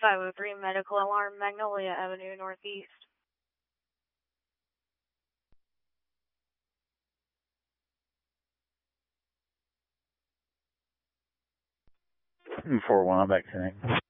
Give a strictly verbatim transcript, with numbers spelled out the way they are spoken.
five oh three Medical Alarm, Magnolia Avenue, Northeast. four one, I'm back tonight.